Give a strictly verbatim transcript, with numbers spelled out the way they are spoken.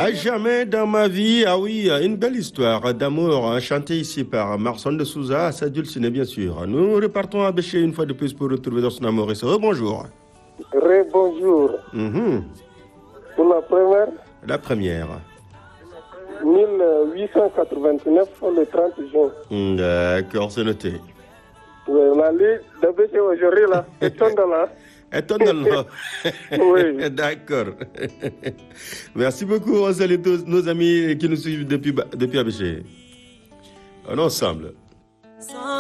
À jamais dans ma vie, ah oui, une belle histoire d'amour hein, chantée ici par Marson de Souza, à sa dulcinée bien sûr. Nous repartons à Béché une fois de plus pour retrouver dans son amour et ce rebonjour. Rebonjour. Mm-hmm. Pour la première. La première. mille huit cent quatre-vingt-neuf, le trente juin. D'accord, c'est noté. Oui, la liste de Béché aujourd'hui là, étonne là. Étonnamment. Oui. D'accord. Merci beaucoup. On salue tous nos amis qui nous suivent depuis, depuis Abéché. On est ensemble.